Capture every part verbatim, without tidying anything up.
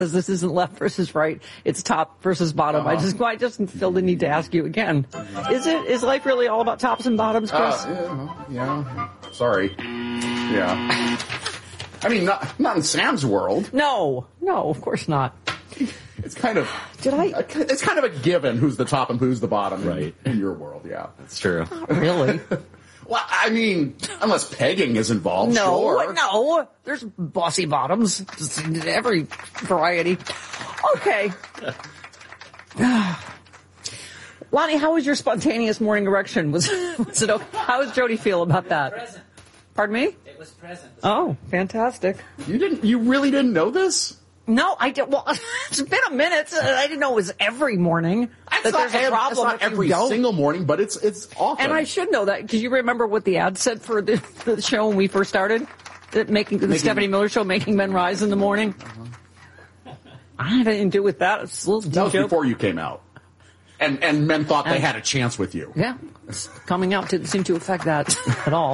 this isn't left versus right, it's top versus bottom. Uh-huh. I just I just feel the need to ask you again. Is it is life really all about tops and bottoms, Chris? Uh, yeah, yeah. Sorry. Yeah. I mean, not not in Sam's world. No, no, of course not. It's kind of Did I? It's kind of a given who's the top and who's the bottom, right? In, in your world, yeah, that's true. Not really. Well, I mean, unless pegging is involved, no, sure. No, there's bossy bottoms, just every variety. Okay. Lonnie, how was your spontaneous morning erection? Was was it okay? How does Jody feel about that? Present. Pardon me? It was present. Oh, fantastic. You didn't? You really didn't know this? No, I did. Well, it's been a minute. I didn't know it was every morning. That's that not, there's a problem. It's not every single morning, but it's it's often. And I should know that because you remember what the ad said for the, the show when we first started, that making the making, Stephanie Miller show, making men rise in the morning. Uh-huh. I had anything to do with that. It's a little that was joke. before you came out, and and men thought and, they had a chance with you. Yeah, coming out didn't seem to affect that at all.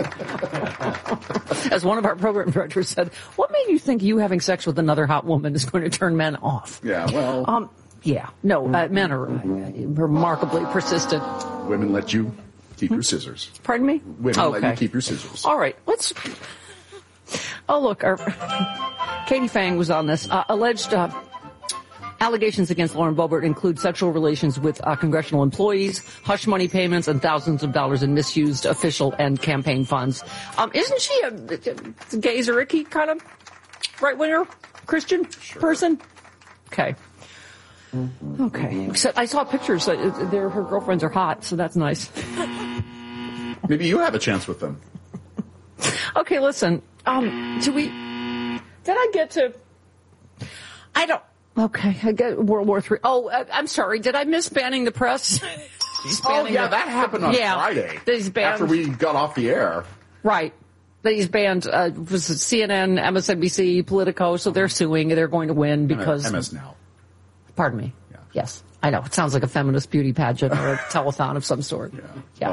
As one of our program directors said, what made you think you having sex with another hot woman is going to turn men off? Yeah, well... Um, yeah, no, uh, men are uh, remarkably persistent. Women let you keep your scissors. Pardon me? Women okay. let you keep your scissors. All right, let's... Oh, look, our... Katie Fang was on this. Uh, alleged... Uh, Allegations against Lauren Boebert include sexual relations with uh, congressional employees, hush money payments, and thousands of dollars in misused official and campaign funds. Um, isn't she a, a gay Zericki kind of right-winger Christian sure. person? Okay. Okay. Except I saw pictures. Uh, they're, her girlfriends are hot, so that's nice. Maybe you have a chance with them. Okay, listen. Um, do we... Did I get to... I don't... Okay, I get World War Three. Oh, uh, I'm sorry. Did I miss banning the press? Oh, yeah, the, that happened on yeah, Friday. He's banned, after we got off the air. Right. He's banned uh, was it C N N, M S N B C, Politico, so they're suing. They're going to win because... M S Now. Pardon me. Yeah. Yes, I know. It sounds like a feminist beauty pageant or a telethon of some sort. Yeah. Yeah.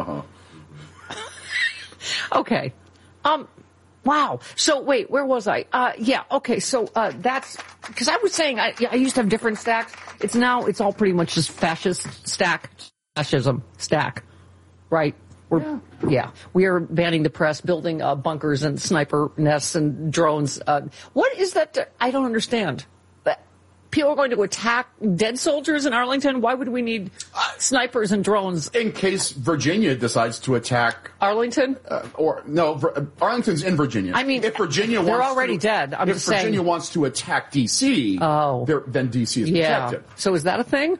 Uh-huh. Okay. Um... Wow. So wait, where was I? Uh, yeah. Okay. So, uh, that's, cause I was saying I, I used to have different stacks. It's now, it's all pretty much just fascist stack, fascism stack. Right? We're, yeah. yeah. We are banning the press, building, uh, bunkers and sniper nests and drones. Uh, what is that? To, I don't understand. People are going to attack dead soldiers in Arlington? Why would we need snipers and drones? In case Virginia decides to attack... Arlington? Uh, or, no, Vir- Arlington's in Virginia. I mean, if Virginia they're wants already to, dead. I'm if just Virginia saying. wants to attack D C, oh. then D C is yeah. protected. So is that a thing?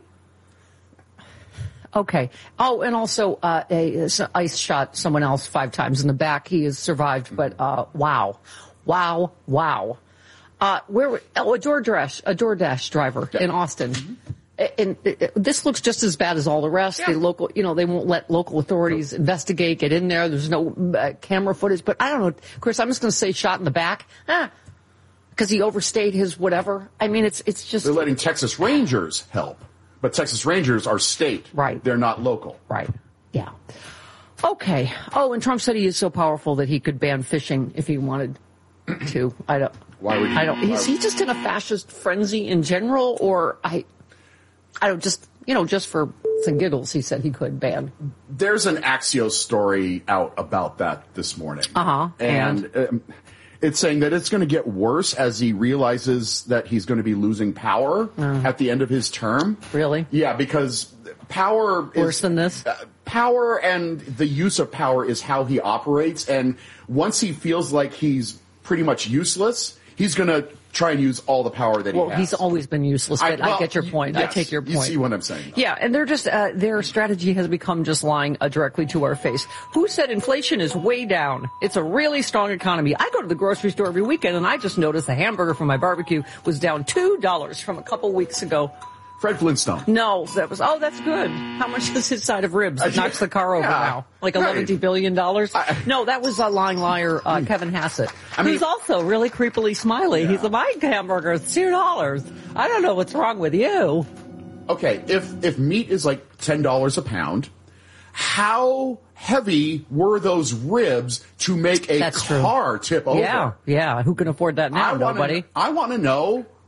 Okay. Oh, and also, uh, a, a ICE shot someone else five times in the back. He has survived, but, uh, wow. Wow. Wow. Uh, where, oh, a DoorDash, a DoorDash driver yeah. in Austin. Mm-hmm. And, and, and this looks just as bad as all the rest. Yeah. The local, you know, they won't let local authorities no. investigate, get in there. There's no uh, camera footage. But I don't know, Chris, I'm just going to say shot in the back. Ah, because he overstayed his whatever. I mean, it's, it's just. They're letting Texas Rangers help. But Texas Rangers are state. Right. They're not local. Right. Yeah. Okay. Oh, and Trump said he is so powerful that he could ban fishing if he wanted to. I don't. Why would he? I don't. Is he just in a fascist frenzy in general, or I? I don't. Just you know, just for some giggles, he said he could ban. There's an Axios story out about that this morning. Uh huh. And, and um, it's saying that it's going to get worse as he realizes that he's going to be losing power uh, at the end of his term. Really? Yeah, because power is worse than this. Uh, power and the use of power is how he operates, and once he feels like he's pretty much useless, he's going to try and use all the power that well, he has. Well, he's always been useless, but I, well, I get your point. Yes, I take your point. You see what I'm saying. Yeah, and they're just, uh, their strategy has become just lying uh, directly to our face. Who said inflation is way down? It's a really strong economy. I go to the grocery store every weekend, and I just noticed the hamburger from my barbecue was down two dollars from a couple weeks ago. Fred Flintstone. No, that was, oh, that's good. How much is his side of ribs? It knocks the car over yeah, now. Like eleven right. billion dollars? I, no, that was a lying liar, uh, Kevin Hassett. I mean, who's also really creepily smiley. Yeah. He's a my hamburger is two dollars. I don't know what's wrong with you. Okay, if, if meat is like ten dollars a pound, how heavy were those ribs to make a That's car true. tip over? Yeah, yeah. Who can afford that now? I wanna, Nobody. I want to know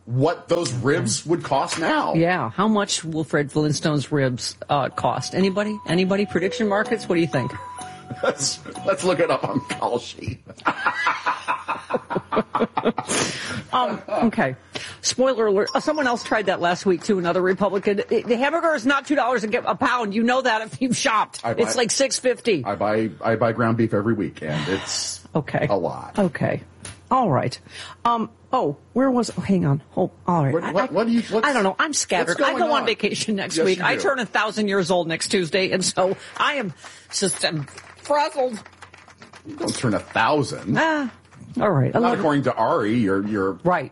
what those ribs would cost now. Yeah. How much will Fred Flintstone's ribs uh, cost? Anybody? Anybody? Prediction markets? What do you think? Let's, let's look it up on Kalshi. um, okay. Spoiler alert. Uh, someone else tried that last week, too, another Republican. The, the hamburger is not two dollars a, a pound. You know that if you've shopped. Buy, it's like six fifty. I buy I buy ground beef every week, and it's okay. a lot. Okay. All right. Um, oh, where was, oh, hang on. Oh, all right. What, what, what do you, I don't know. I'm scattered. I go on, on vacation next yes, week. You I do. turn a thousand years old next Tuesday, and so I am just um, frazzled. You don't turn a thousand. Ah, all right. Not according to Ari, you're, you're. Right.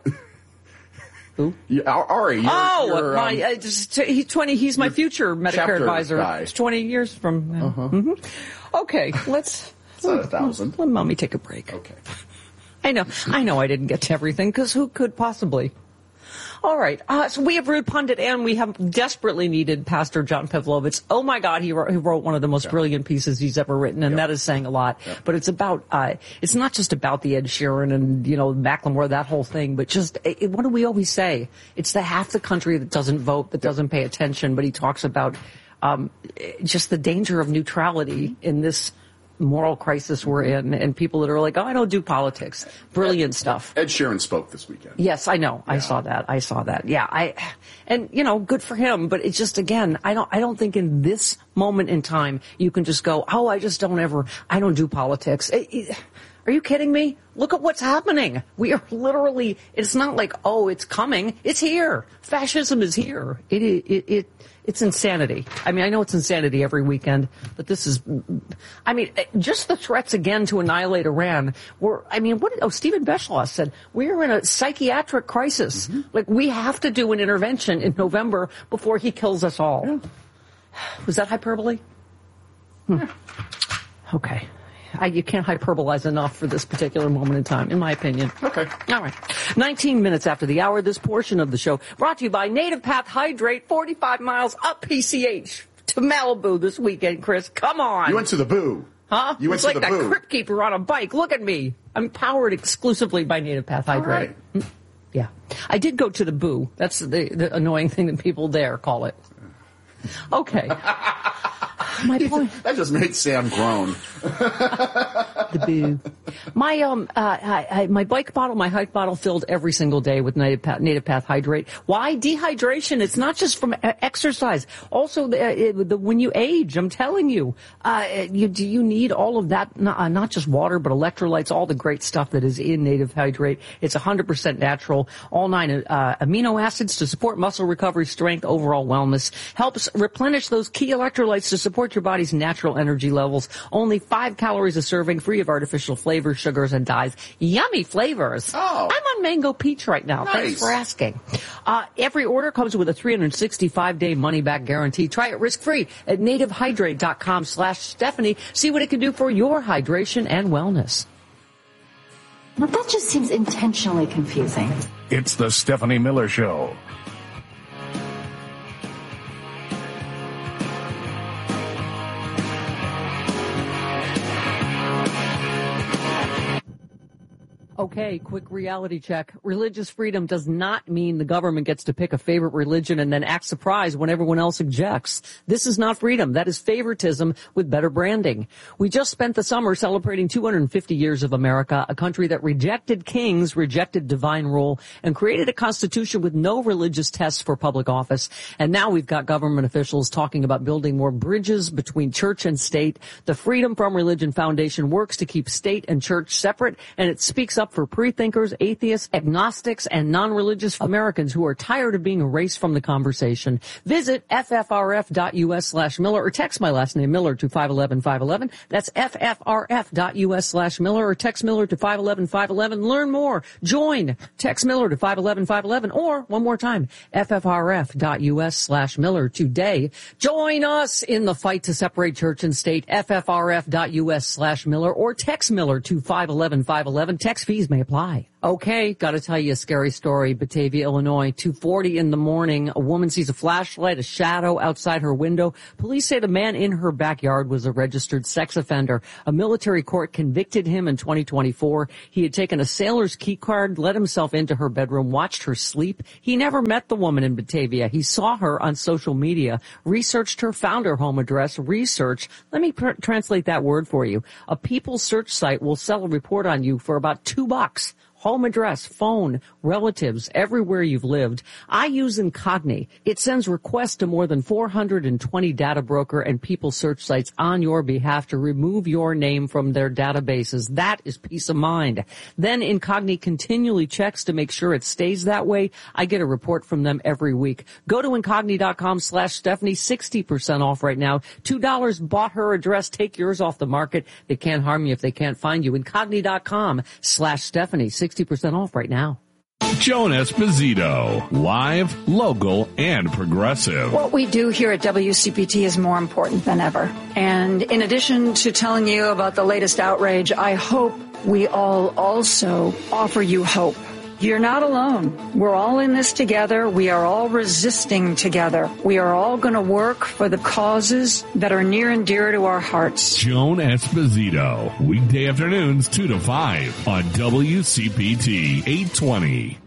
Who? You, Ari, you're, oh, you're, my, um, uh, just, he's twenty, he's my future Medicare advisor. Guy. It's twenty years from now. Uh-huh. Mm-hmm. Okay, let's. It's not a thousand. Let mommy take a break. Okay. I know, I know I didn't get to everything, because who could possibly? All right, uh, so we have Rude Pundit, and we have desperately needed Pastor John Pavlovitz. Oh my God, he wrote, he wrote one of the most yeah. brilliant pieces he's ever written, and yeah. that is saying a lot. Yeah. But it's about, uh, it's not just about the Ed Sheeran and, you know, Macklemore, that whole thing, but just, it, what do we always say? It's the half the country that doesn't vote, that yeah. doesn't pay attention, but he talks about, um, just the danger of neutrality in this moral crisis we're in, and people that are like, oh, I don't do politics. Brilliant Ed, stuff. Ed Sheeran spoke this weekend. Yes, I know. Yeah. I saw that. I saw that. Yeah, I, and you know, good for him. But it's just, again, I don't, I don't think in this moment in time you can just go, oh, I just don't ever, I don't do politics. It, it, are you kidding me? Look at what's happening. We are literally, it's not like, oh, it's coming. It's here. Fascism is here. It, it, it, it's insanity. I mean, I know it's insanity every weekend, but this is, I mean, just the threats again to annihilate Iran were, I mean, what, oh, Stephen Beschloss said, we are in a psychiatric crisis. Mm-hmm. Like, we have to do an intervention in November before he kills us all. Yeah. Was that hyperbole? Hmm. Yeah. Okay. I, you can't hyperbolize enough for this particular moment in time, in my opinion. Okay. All right. nineteen minutes after the hour, this portion of the show brought to you by Native Path Hydrate, forty-five miles up P C H to Malibu this weekend, Chris. Come on. You went to the Boo. Huh? You went it's to like the that Boo. Crypt Keeper on a bike. Look at me. I'm powered exclusively by Native Path Hydrate. All right. Yeah. I did go to the Boo. That's the, the annoying thing that people there call it. Okay. My point. That just made Sam groan. The Boo. My um, uh, I, I, my bike bottle, my hike bottle, filled every single day with Native Path, Native Path Hydrate. Why dehydration? It's not just from exercise. Also, the, the when you age, I'm telling you, uh, you do you need all of that? Not, uh, not just water, but electrolytes, all the great stuff that is in Native Hydrate. It's one hundred percent natural. All nine uh, amino acids to support muscle recovery, strength, overall wellness. Helps replenish those key electrolytes to support your body's natural energy levels. Only five calories a serving, free of artificial flavors, sugars, and dyes. Yummy flavors. Oh. I'm on mango peach right now. Nice. Thanks for asking. Uh, every order comes with a three hundred sixty-five day money-back guarantee. Try it risk-free at nativehydrate.com slash Stephanie. See what it can do for your hydration and wellness. But that just seems intentionally confusing. It's the Stephanie Miller Show. Okay, quick reality check. Religious freedom does not mean the government gets to pick a favorite religion and then act surprised when everyone else objects. This is not freedom. That is favoritism with better branding. We just spent the summer celebrating two hundred fifty years of America, a country that rejected kings, rejected divine rule, and created a constitution with no religious tests for public office. And now we've got government officials talking about building more bridges between church and state. The Freedom from Religion Foundation works to keep state and church separate, and it speaks up for pre-thinkers, atheists, agnostics, and non-religious Americans who are tired of being erased from the conversation. Visit ffrf.us slash Miller or text my last name Miller to five one one five one one. That's ffrf.us slash Miller or text Miller to five one one five one one. Learn more. Join. Text Miller to five one one five one one or one more time, ffrf.us slash Miller today. Join us in the fight to separate church and state. ffrf.us slash Miller or text Miller to five one one five one one. Text fees may apply. Okay, got to tell you a scary story. Batavia, Illinois, two forty in the morning. A woman sees a flashlight, a shadow outside her window. Police say the man in her backyard was a registered sex offender. A military court convicted him in twenty twenty-four. He had taken a sailor's key card, let himself into her bedroom, watched her sleep. He never met the woman in Batavia. He saw her on social media, researched her, found her home address. Research, let me pr- translate that word for you. A People search site will sell a report on you for about two bucks. Home address, phone, relatives, everywhere you've lived. I use Incogni. It sends requests to more than four hundred twenty data broker and people search sites on your behalf to remove your name from their databases. That is peace of mind. Then Incogni continually checks to make sure it stays that way. I get a report from them every week. Go to Incogni.com slash Stephanie, sixty percent off right now. two dollars bought her address. Take yours off the market. They can't harm you if they can't find you. Incogni.com slash Stephanie, sixty percent off right now. Joan Esposito, live, local, and progressive. What we do here at W C P T is more important than ever. And in addition to telling you about the latest outrage, I hope we all also offer you hope. You're not alone. We're all in this together. We are all resisting together. We are all going to work for the causes that are near and dear to our hearts. Joan Esposito, weekday afternoons two to five on W C P T eight twenty.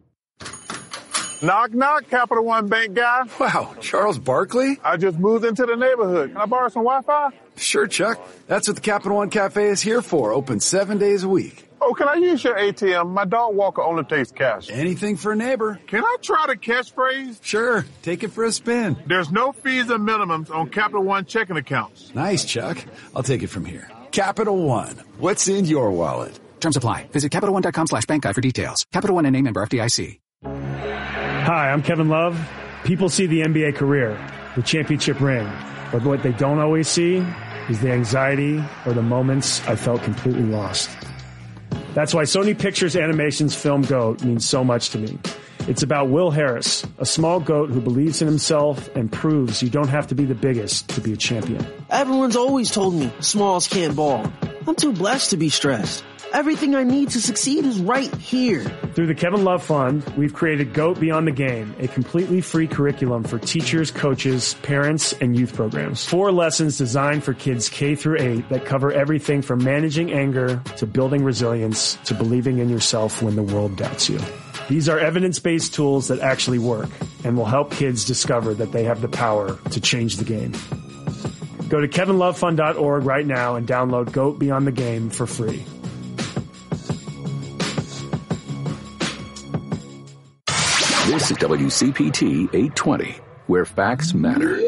Knock, knock, Capital One Bank guy. Wow, Charles Barkley? I just moved into the neighborhood. Can I borrow some Wi-Fi? Sure, Chuck. That's what the Capital One Cafe is here for. Open seven days a week. Oh, can I use your A T M? My dog walker only takes cash. Anything for a neighbor. Can I try the catchphrase? Sure. Take it for a spin. There's no fees or minimums on Capital One checking accounts. Nice, Chuck. I'll take it from here. Capital One. What's in your wallet? Terms apply. Visit CapitalOne.com slash bank guide for details. Capital One and name member F D I C. Hi, I'm Kevin Love. People see the N B A career, the championship ring, but what they don't always see is the anxiety or the moments I felt completely lost. That's why Sony Pictures Animation's film GOAT means so much to me. It's about Will Harris, a small goat who believes in himself and proves you don't have to be the biggest to be a champion. Everyone's always told me smalls can't ball. I'm too blessed to be stressed. Everything I need to succeed is right here. Through the Kevin Love Fund, we've created GOAT Beyond the Game, a completely free curriculum for teachers, coaches, parents, and youth programs. Four lessons designed for kids K through eight that cover everything from managing anger to building resilience to believing in yourself when the world doubts you. These are evidence-based tools that actually work and will help kids discover that they have the power to change the game. Go to kevin love fund dot org right now and download GOAT Beyond the Game for free. This is W C P T eight twenty, where facts matter.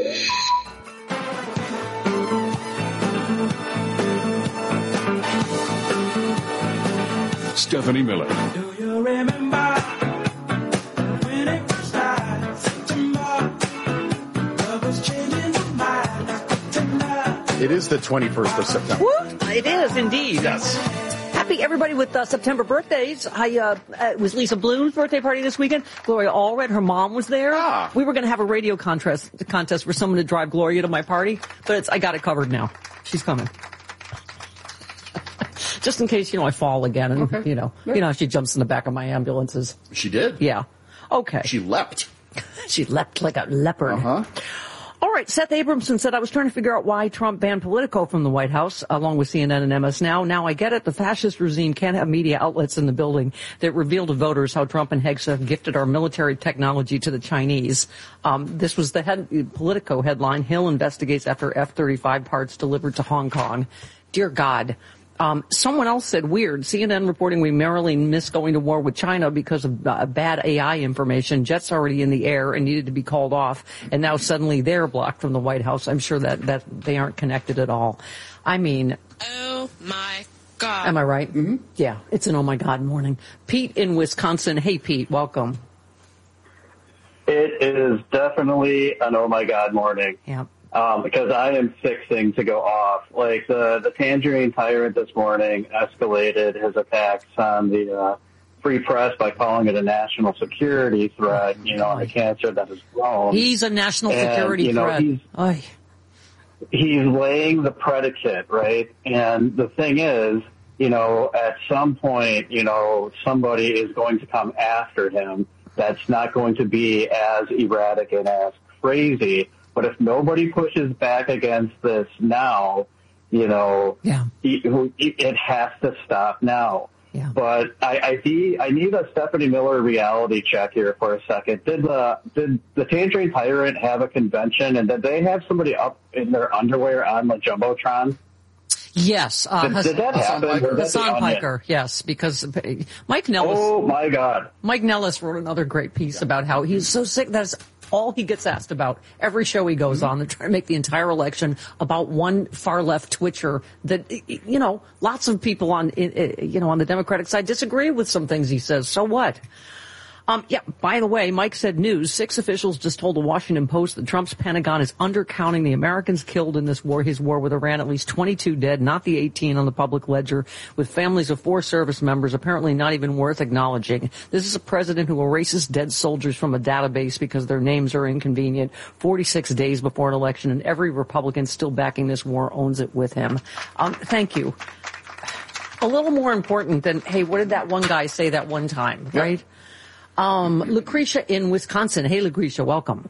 Stephanie Miller. Do you remember when it first started? September, love was changing my mind tonight. It is the twenty-first of September. Woo! It is indeed. Yes. Happy everybody with uh, September birthdays. I uh, it was Lisa Bloom's birthday party this weekend. Gloria Allred, her mom was there. Ah. We were going to have a radio contest contest for someone to drive Gloria to my party, but it's I got it covered now. She's coming. Just in case, you know, I fall again and, okay. you know, yeah. you know, she jumps in the back of my ambulances. She did? Yeah. Okay. She leapt. She leapt like a leopard. Uh-huh. All right, Seth Abramson said, I was trying to figure out why Trump banned Politico from the White House, along with C N N and M S Now. Now I get it. The fascist regime can't have media outlets in the building that reveal to voters how Trump and Hegseth gifted our military technology to the Chinese. Um, this was the head, Politico headline. Hill investigates after F thirty-five parts delivered to Hong Kong. Dear God. Um, someone else said, weird, C N N reporting we merrily missed going to war with China because of uh, bad A I information. Jets already in the air and needed to be called off. And now suddenly they're blocked from the White House. I'm sure that, that they aren't connected at all. I mean. Oh, my God. Am I right? Mm-hmm. Yeah, it's an oh, my God morning. Pete in Wisconsin. Hey, Pete, welcome. It is definitely an oh, my God morning. Yeah. Um, because I am fixing to go off. Like the, the Tangerine Tyrant this morning escalated his attacks on the uh, free press by calling it a national security threat, you know, and a cancer that has grown. He's a national and, security you know, threat. He's, he's laying the predicate, right? And the thing is, you know, at some point, you know, somebody is going to come after him that's not going to be as erratic and as crazy. But if nobody pushes back against this now, you know, yeah. it, it has to stop now. Yeah. But I, I, need, I need a Stephanie Miller reality check here for a second. Did the did the Tangerine Tyrant have a convention, and did they have somebody up in their underwear on the Jumbotron? Yes. Uh, did, did that happen? Hassan Piker, yes, because Mike Nellis. Oh, my God. Mike Nellis wrote another great piece yeah. about how he's so sick. That's all he gets asked about. Every show he goes mm-hmm. on, they're trying to make the entire election about one far-left twitcher that, you know, lots of people on, you know, on the Democratic side disagree with some things he says. So what? Um, yeah, by the way, Mike said news. Six officials just told the Washington Post that Trump's Pentagon is undercounting the Americans killed in this war, his war with Iran, at least twenty-two dead, not the eighteen on the public ledger, with families of four service members apparently not even worth acknowledging. This is a president who erases dead soldiers from a database because their names are inconvenient forty-six days before an election, and every Republican still backing this war owns it with him. Um, thank you. A little more important than, hey, what did that one guy say that one time, yep. right? Um, Lucretia in Wisconsin. Hey, Lucretia, welcome.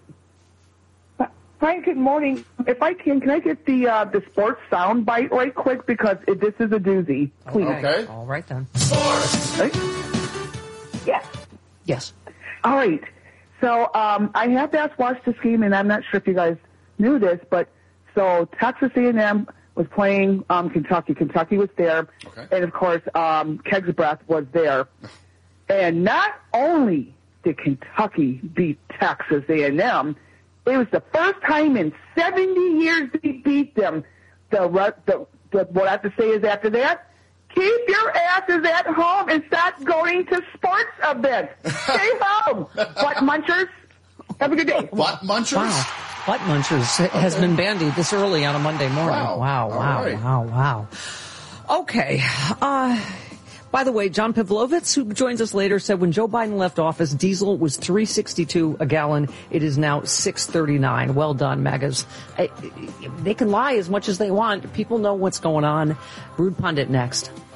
Hi, good morning. If I can, can I get the uh, the sports sound bite right quick, because it, this is a doozy, please. Okay. All right, then. Sports. Right? Yes. Yes. All right. So um, I have to ask, watch this game, and I'm not sure if you guys knew this, but so Texas A and M was playing um, Kentucky. Kentucky was there, okay. and of course, um, Keg's Breath was there. And not only did Kentucky beat Texas A and M, it was the first time in seventy years they beat them. The, the, the what I have to say is after that, keep your asses at home and stop going to sports events. Stay home. Butt munchers. Have a good day. Butt munchers? Wow. Butt munchers okay. has been bandied this early on a Monday morning. Wow. Wow, wow, right. wow, wow. Okay. Uh... By the way, John Pavlovitz, who joins us later, said when Joe Biden left office, diesel was three sixty-two a gallon. It is now six thirty-nine. Well done, MAGAs. They can lie as much as they want. People know what's going on. Rude Pundit next.